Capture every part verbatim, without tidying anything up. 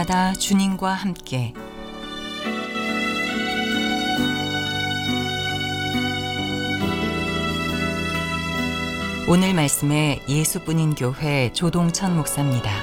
다 주님과 함께 오늘 말씀에 예수뿐인 교회 조동천 목사입니다.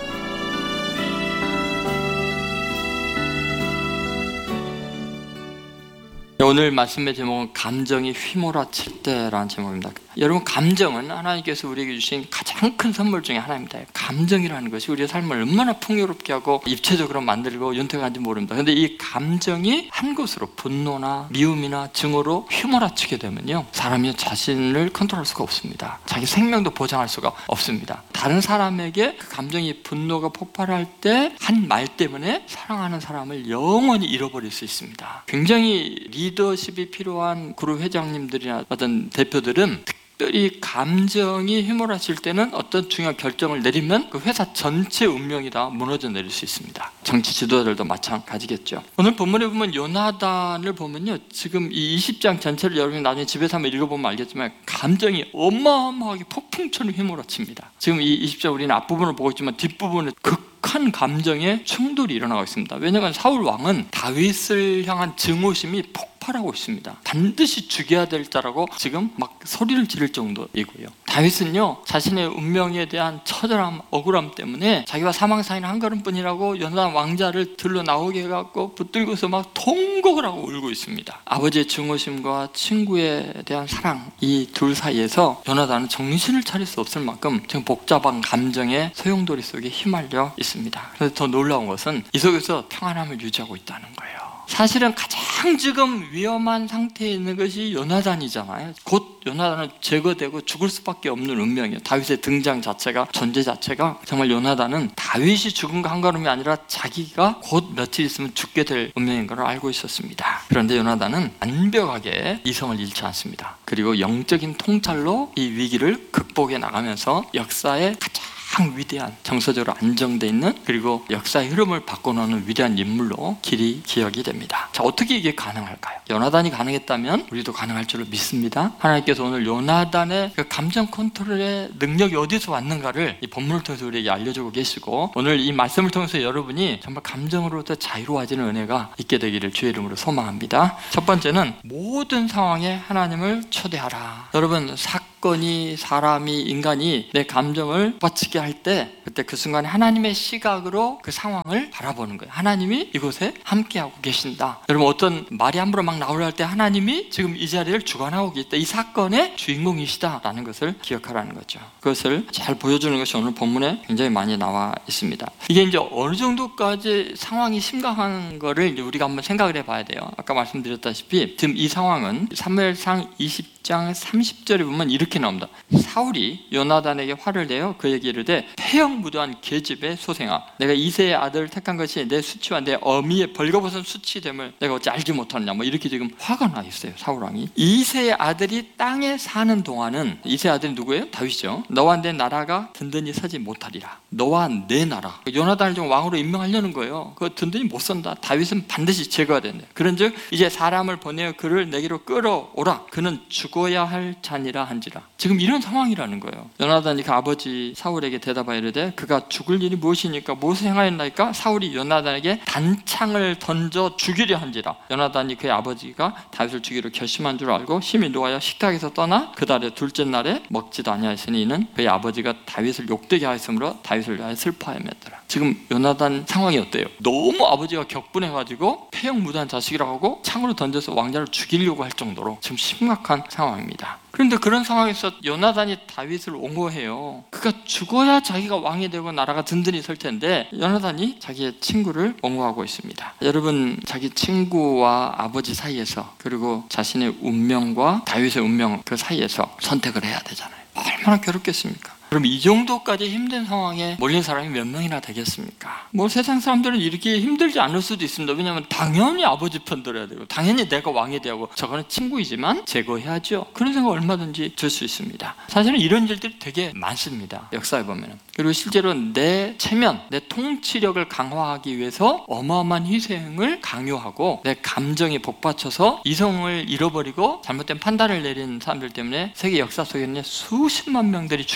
오늘 말씀의 제목은 감정이 휘몰아칠 때라는 제목입니다. 여러분, 감정은 하나님께서 우리에게 주신 가장 큰 선물 중에 하나입니다. 감정이라는 것이 우리의 삶을 얼마나 풍요롭게 하고 입체적으로 만들고 윤택한지 모릅니다. 그런데 이 감정이 한 곳으로 분노나 미움이나 증오로 휘몰아치게 되면요, 사람이 자신을 컨트롤할 수가 없습니다. 자기 생명도 보장할 수가 없습니다. 다른 사람에게 그 감정이 분노가 폭발할 때 한 말 때문에 사랑하는 사람을 영원히 잃어버릴 수 있습니다. 굉장히 리더십이 필요한 그룹 회장님들이나 어떤 대표들은 특별히 감정이 휘몰아칠 때는 어떤 중요한 결정을 내리면 그 회사 전체 운명이 다 무너져 내릴 수 있습니다. 정치 지도자들도 마찬가지겠죠. 오늘 본문에 보면 요나단을 보면요, 지금 이 이십 장 전체를 여러분이 나중에 집에서 한번 읽어보면 알겠지만 감정이 어마어마하게 폭풍처럼 휘몰아칩니다. 지금 이 이십 장 우리는 앞부분을 보고 있지만 뒷부분에 극한 감정의 충돌이 일어나고 있습니다. 왜냐하면 사울 왕은 다윗을 향한 증오심이 폭발하고 있습니다. 반드시 죽여야 될 자라고 지금 막 소리를 지를 정도이고요. 다윗은요, 자신의 운명에 대한 처절함, 억울함 때문에 자기와 사망 사이는 한 걸음뿐이라고 요나단 왕자를 들러 나오게 해갖고 붙들고서 막 통곡을 하고 울고 있습니다. 아버지의 증오심과 친구에 대한 사랑, 이 둘 사이에서 요나단은 정신을 차릴 수 없을 만큼 지금 복잡한 감정의 소용돌이 속에 휘말려 있습니다. 그래서 더 놀라운 것은 이 속에서 평안함을 유지하고 있다는 거예요. 사실은 가장 지금 위험한 상태에 있는 것이 요나단이잖아요. 곧 요나단은 제거되고 죽을 수밖에 없는 운명이에요. 다윗의 등장 자체가, 존재 자체가, 정말 요나단은 다윗이 죽은 한 걸음이 아니라 자기가 곧 며칠 있으면 죽게 될 운명인 걸 알고 있었습니다. 그런데 요나단은 완벽하게 이성을 잃지 않습니다. 그리고 영적인 통찰로 이 위기를 극복해 나가면서 역사의 가장 위대한, 정서적으로 안정되어 있는, 그리고 역사의 흐름을 바꿔놓는 위대한 인물로 길이 기억이 됩니다. 자, 어떻게 이게 가능할까요? 요나단이 가능했다면 우리도 가능할 줄로 믿습니다. 하나님께서 오늘 요나단의 그 감정 컨트롤의 능력이 어디서 왔는가를 이 본문을 통해서 우리에게 알려주고 계시고, 오늘 이 말씀을 통해서 여러분이 정말 감정으로부터 자유로워지는 은혜가 있게 되기를 주의 이름으로 소망합니다. 첫 번째는 모든 상황에 하나님을 초대하라. 여러분, 사건이, 사람이, 인간이 내 감정을 받치게 할 때, 그때 그 순간에 하나님의 시각으로 그 상황을 바라보는 거예요. 하나님이 이곳에 함께하고 계신다. 여러분, 어떤 말이 함부로 막 나오려 할 때 하나님이 지금 이 자리를 주관하고 계시다, 이 사건의 주인공이시다라는 것을 기억하라는 거죠. 그것을 잘 보여주는 것이 오늘 본문에 굉장히 많이 나와 있습니다. 이게 이제 어느 정도까지 상황이 심각한 거를 이제 우리가 한번 생각을 해봐야 돼요. 아까 말씀드렸다시피 지금 이 상황은 사무엘상 이십 장 삼십 절에 보면 이렇게 나옵니다. 사울이 요나단에게 화를 내어 그에게 이르되 폐역무도한 계집의 소생아, 내가 이새의 아들을 택한 것이 내 수치와 내 어미의 벌거벗은 수치됨을 내가 어찌 알지 못하느냐, 뭐 이렇게 지금 화가 나 있어요. 사울왕이 이새의 아들이 땅에 사는 동안은, 이새의 아들이 누구예요? 다윗이죠. 너와 내 나라가 든든히 서지 못하리라. 너와 내 나라, 요나단을 좀 왕으로 임명하려는 거예요. 그거 든든히 못 선다. 다윗은 반드시 제거해야 된다. 그런즉 이제 사람을 보내어 그를 내게로 끌어오라. 그는 죽어야 할 자니라 한지라. 지금 이런 상황이라는 거예요. 요나단이 그 아버지 사울에게 대답하여 이르되 그가 죽을 일이 무엇이니까 무엇을 행하였나이까? 사울이 요나단에게 단창을 던져 죽이려 한지라. 요나단이 그의 아버지가 다윗을 죽이려 결심한 줄 알고 심히 노하여 식탁에서 떠나 그 달의 둘째 날에 먹지도 아니하였으니 이는 그의 아버지가 다윗을 욕되게 하였으므로 다윗을 위하여 슬퍼하였더라. 지금 요나단 상황이 어때요? 너무 아버지가 격분해가지고 폐역무도한 자식이라고 하고 창으로 던져서 왕자를 죽이려고 할 정도로 지금 심각한 상황입니다. 그런데 그런 상황에서 요나단이 다윗을 옹호해요. 그가 죽어야 자기가 왕이 되고 나라가 든든히 설 텐데 요나단이 자기의 친구를 옹호하고 있습니다. 여러분, 자기 친구와 아버지 사이에서, 그리고 자신의 운명과 다윗의 운명 그 사이에서 선택을 해야 되잖아요. 얼마나 괴롭겠습니까? 그럼 이 정도까지 힘든 상황에 몰린 사람이 몇 명이나 되겠습니까? 뭐 세상 사람들은 이렇게 힘들지 않을 수도 있습니다. 왜냐하면 당연히 아버지 편 들어야 되고, 당연히 내가 왕이 되고, 저거는 친구이지만 제거해야죠. 그런 생각 얼마든지 들 수 있습니다. 사실은 이런 일들이 되게 많습니다. 역사에 보면. 그리고 실제로 내 체면, 내 통치력을 강화하기 위해서 어마어마한 희생을 강요하고 내 감정이 복받쳐서 이성을 잃어버리고 잘못된 판단을 내린 사람들 때문에 세계 역사 속에는 수십만 명들이 죽임을 당한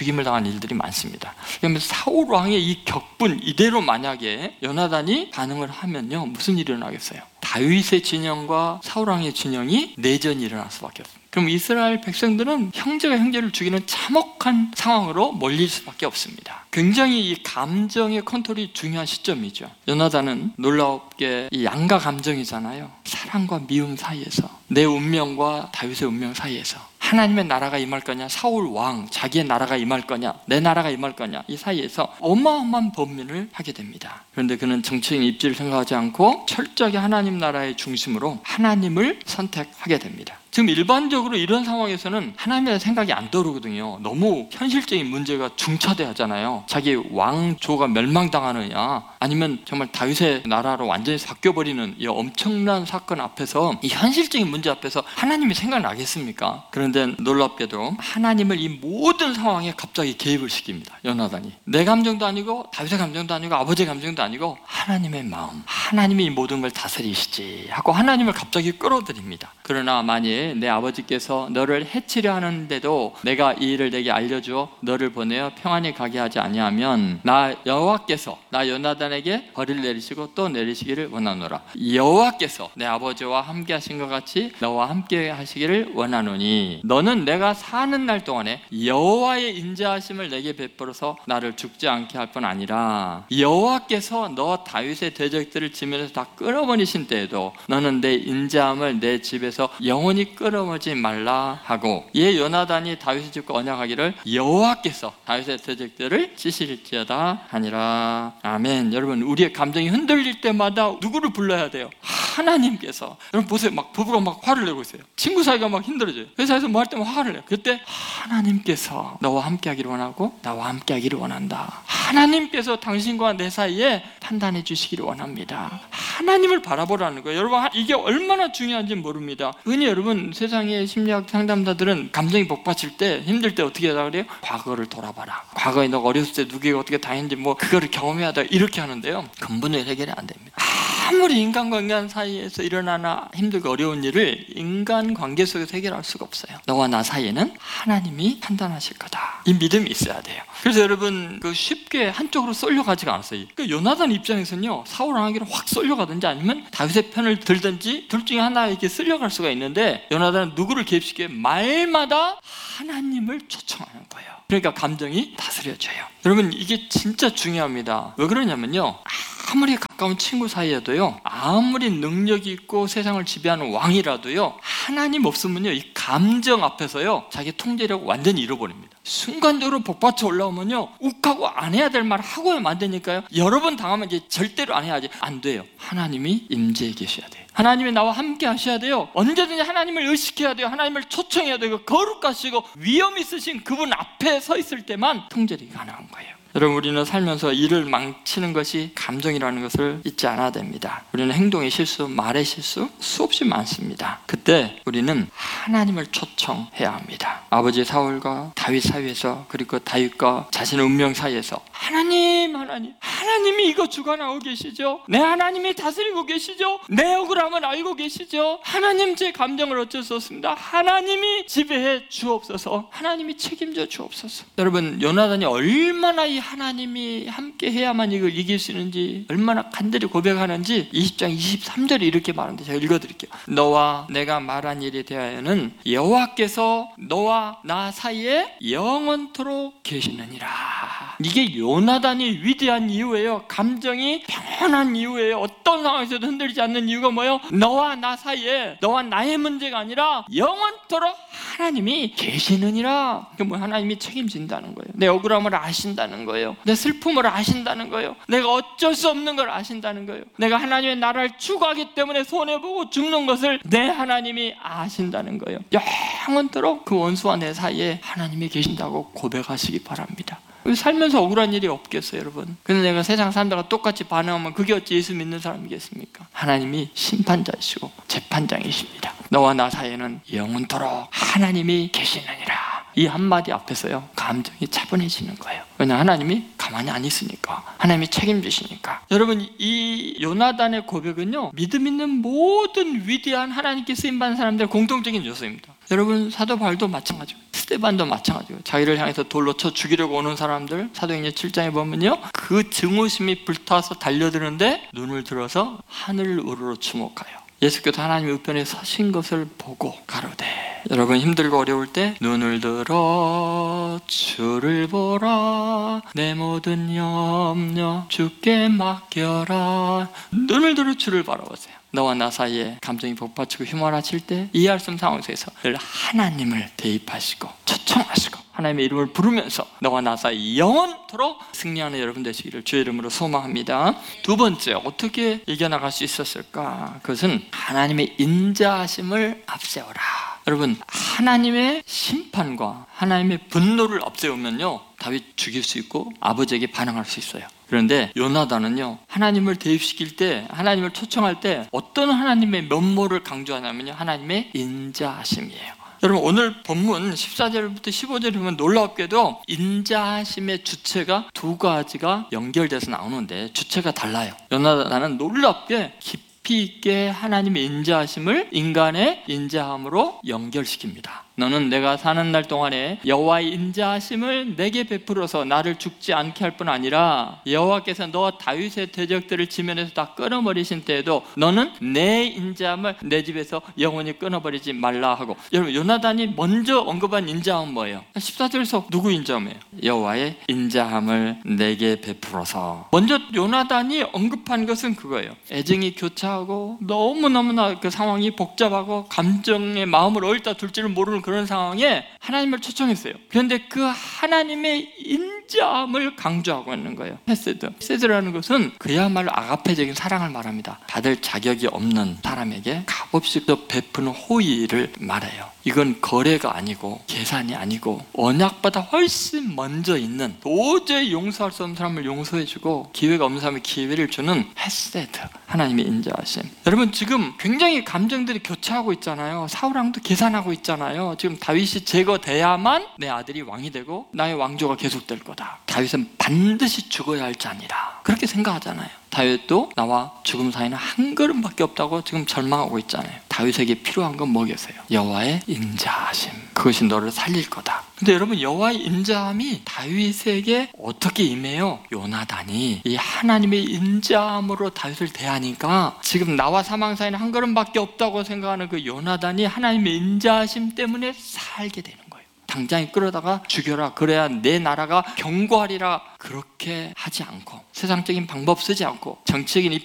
일어난 일들이 많습니다. 그러면서 사울 왕의 이 격분 이대로 만약에 요나단이 반응을 하면요, 무슨 일이 일어나겠어요? 다윗의 진영과 사울 왕의 진영이 내전이 일어날 수밖에 없습니다. 그럼 이스라엘 백성들은 형제가 형제를 죽이는 참혹한 상황으로 몰릴 수밖에 없습니다. 굉장히 이 감정의 컨트롤이 중요한 시점이죠. 요나단은 놀랍게 이 양가 감정이잖아요. 사랑과 미움 사이에서, 내 운명과 다윗의 운명 사이에서 하나님의 나라가 임할 거냐, 사울 왕 자기의 나라가 임할 거냐, 내 나라가 임할 거냐, 이 사이에서 어마어마한 범민을 하게 됩니다. 그런데 그는 정치적인 입지를 생각하지 않고 철저하게 하나님 나라의 중심으로 하나님을 선택하게 됩니다. 지금 일반적으로 이런 상황에서는 하나님에 대한 생각이 안 떠오르거든요. 너무 현실적인 문제가 중차대하잖아요. 자기 왕조가 멸망당하느냐, 아니면 정말 다윗의 나라로 완전히 바뀌어버리는 이 엄청난 사건 앞에서, 이 현실적인 문제 앞에서 하나님이 생각나겠습니까? 그런데 놀랍게도 하나님을 이 모든 상황에 갑자기 개입을 시킵니다. 요나단이 내 감정도 아니고 다윗의 감정도 아니고 아버지의 감정도 아니고 하나님의 마음, 하나님이 이 모든 걸 다스리시지 하고 하나님을 갑자기 끌어들입니다. 그러나 만일 내 아버지께서 너를 해치려 하는데도 내가 이 일을 내게 알려주어 너를 보내어 평안히 가게 하지 아니하면 나 여호와께서 나 요나단에게 벌을 내리시고 또 내리시기를 원하노라. 여호와께서 내 아버지와 함께 하신 것 같이 너와 함께 하시기를 원하노니 너는 내가 사는 날 동안에 여호와의 인자하심을 내게 베풀어서 나를 죽지 않게 할 뿐 아니라 여호와께서 너 다윗의 대적들을 지면에서 다 끌어버리신 때에도 너는 내 인자함을 내 집에서 영원히 끌어오지 말라 하고, 예 요나단이 다윗의 집과 언약하기를 여호와께서 다윗의 대적들을 찌실지어다 하니라. 아멘. 여러분, 우리의 감정이 흔들릴 때마다 누구를 불러야 돼요? 하나님께서. 여러분 보세요, 막 부부가 막 화를 내고 있어요. 친구 사이가 막 힘들어져요. 회사에서 뭐 할 때만 화를 내요. 그때 하나님께서 너와 함께 하기를 원하고 나와 함께 하기를 원한다. 하나님께서 당신과 내 사이에 판단해 주시기를 원합니다. 하나님을 바라보라는 거예요. 여러분, 이게 얼마나 중요한지 모릅니다. 흔히 여러분 세상의 심리학 상담자들은 감정이 복받칠 때, 힘들 때 어떻게 하다 그래요? 과거를 돌아봐라. 과거에 너가 어렸을 때 누구에게 어떻게 당했는지 뭐 그거를 경험해야 돼, 이렇게 하는데요, 근본적인 해결이 안 됩니다. 아무리 인간과 인간 사이에서 일어나나 힘들고 어려운 일을 인간관계 속에서 해결할 수가 없어요. 너와 나 사이에는 하나님이 판단하실 거다, 이 믿음이 있어야 돼요. 그래서 여러분, 그 쉽게 한쪽으로 쏠려가지가 않았어요. 그 요나단 입장에서는요, 사울 왕에게로 확 쏠려가든지 아니면 다윗의 편을 들든지 둘 중에 하나에게 쓸려갈 수가 있는데, 요나단은 누구를 개입시켜요? 말마다 하나님을 초청하는 거예요. 그러니까 감정이 다스려져요. 여러분, 이게 진짜 중요합니다. 왜 그러냐면요, 아무리 가까운 친구 사이에도요, 아무리 능력이 있고 세상을 지배하는 왕이라도요, 하나님 없으면요, 이 감정 앞에서요 자기 통제력을 완전히 잃어버립니다. 순간적으로 복받쳐 올라오면요, 욱하고 안 해야 될 말 하고야 안 되니까요, 여러 번 당하면 이제 절대로 안 해야지. 안 돼요. 하나님이 임재해 계셔야 돼요. 하나님이 나와 함께 하셔야 돼요. 언제든지 하나님을 의식해야 돼요. 하나님을 초청해야 돼요. 거룩하시고 위험 있으신 그분 앞에 서 있을 때만 통제력이 가능한 거예요. 여러분, 우리는 살면서 일을 망치는 것이 감정이라는 것을 잊지 않아야 됩니다. 우리는 행동의 실수, 말의 실수 수없이 많습니다. 그때 우리는 하나님을 초청해야 합니다. 아버지 사울과 다윗 사이에서, 그리고 다윗과 자신의 운명 사이에서 하나님, 하나님, 하나님이 이거 주관하고 계시죠? 내 하나님이 다스리고 계시죠? 내 억울함을 알고 계시죠? 하나님, 제 감정을 어쩔 수 없습니다. 하나님이 지배해 주옵소서. 하나님이 책임져 주옵소서. 여러분, 요나단이 얼마나 이 하나님이 함께 해야만 이걸 이길 수 있는지 얼마나 간절히 고백하는지 이십 장 이십삼 절에 이렇게 말하는데, 제가 읽어드릴게요. 너와 내가 말한 일에 대하여는 여호와께서 너와 나 사이에 영원토록 계시느니라. 이게 요나단이 위대한 이유예요. 감정이 평온한 이유예요. 어떤 상황에서도 흔들리지 않는 이유가 뭐예요? 너와 나 사이에, 너와 나의 문제가 아니라 영원토록 하나님이 계시느니라. 그게 뭐, 하나님이 책임진다는 거예요. 내 억울함을 아신다는 거예요. 내 슬픔을 아신다는 거예요. 내가 어쩔 수 없는 걸 아신다는 거예요. 내가 하나님의 나라를 추구하기 때문에 손해보고 죽는 것을 내 하나님이 아신다는 거예요. 영원토록 그 원수와 내 사이에 하나님이 계신다고 고백하시기 바랍니다. 살면서 억울한 일이 없겠어요, 여러분. 근데 내가 세상 사람들과 똑같이 반응하면 그게 어찌 예수 믿는 사람이겠습니까? 하나님이 심판자이시고 재판장이십니다. 너와 나 사이에는 영원토록 하나님이 계시느니라. 이 한마디 앞에서요, 감정이 차분해지는 거예요. 왜냐하면 하나님이 가만히 안 있으니까, 하나님이 책임지시니까. 여러분, 이 요나단의 고백은요, 믿음 있는 모든 위대한 하나님께 쓰임받는 사람들의 공통적인 요소입니다. 여러분, 사도 바울도 마찬가지고, 스데반도 마찬가지고 자기를 향해서 돌로 쳐 죽이려고 오는 사람들 사도행전 칠 장에 보면요, 그 증오심이 불타서 달려드는데 눈을 들어서 하늘을 우러러 주목하여 예수께서 하나님의 우편에 서신 것을 보고 가로되. 여러분 힘들고 어려울 때 눈을 들어 주를 보라, 내 모든 염려 주께 맡겨라. 눈을 들어 주를 바라보세요. 너와 나 사이에 감정이 복받치고 휘몰아칠 때 이해할 수 없는 상황에서 늘 하나님을 대입하시고 초청하시고 하나님의 이름을 부르면서 너와 나 사이 영원토록 승리하는 여러분 되시기를 주의 이름으로 소망합니다. 두 번째, 어떻게 이겨나갈 수 있었을까? 그것은 하나님의 인자하심을 앞세워라. 여러분, 하나님의 심판과 하나님의 분노를 앞세우면요, 다윗 죽일 수 있고 아버지에게 반항할 수 있어요. 그런데 요나단은요, 하나님을 대입시킬 때, 하나님을 초청할 때 어떤 하나님의 면모를 강조하냐면요, 하나님의 인자하심이에요. 여러분 오늘 본문 십사 절부터 십오 절에 보면 놀랍게도 인자하심의 주체가 두 가지가 연결돼서 나오는데 주체가 달라요. 요나단은 놀랍게 깊이 있게 하나님의 인자하심을 인간의 인자함으로 연결시킵니다. 너는 내가 사는 날 동안에 여호와의 인자하심을 내게 베풀어서 나를 죽지 않게 할 뿐 아니라 여호와께서 너와 다윗의 대적들을 지면에서 다 끊어버리신 때에도 너는 내 인자함을 내 집에서 영원히 끊어버리지 말라 하고. 여러분 요나단이 먼저 언급한 인자함은 뭐예요? 십사 절에서 누구 인자함이에요? 여호와의 인자함을 내게 베풀어서. 먼저 요나단이 언급한 것은 그거예요. 애증이 교차하고 너무너무나 그 상황이 복잡하고 감정의 마음을 어디다 둘지를 모르는 그런 상황에 하나님을 초청했어요. 그런데 그 하나님의 인자함을 강조하고 있는 거예요. 헤세드. 헤세드라는 것은 그야말로 아가페적인 사랑을 말합니다. 받을 자격이 없는 사람에게 값없이 또 베푸는 호의를 말해요. 이건 거래가 아니고 계산이 아니고 언약보다 훨씬 먼저 있는, 도저히 용서할 수 없는 사람을 용서해주고 기회가 없는 사람에 기회를 주는 헤세드, 하나님의 인자하심. 여러분 지금 굉장히 감정들이 교차하고 있잖아요. 사울왕도 계산하고 있잖아요. 지금 다윗이 제거돼야만 내 아들이 왕이 되고 나의 왕조가 계속될 거다. 다윗은 반드시 죽어야 할 자니라, 그렇게 생각하잖아요. 다윗도 나와 죽음 사이는 한 걸음밖에 없다고 지금 절망하고 있잖아요. 다윗에게 필요한 건 뭐겠어요? 여호와의 인자하심. 그것이 너를 살릴 거다. 근데 여러분 여호와의 인자함이 다윗에게 어떻게 임해요? 요나단이 이 하나님의 인자함으로 다윗을 대하니까 지금 나와 사망 사이는 한 걸음밖에 없다고 생각하는 그 요나단이 하나님의 인자하심 때문에 살게 되는 거예요. 당장에 끌어다가 죽여라, 그래야 내 나라가 견고하리라, 그렇게 하지 않고 세상적인 방법 쓰지 않고 정치적인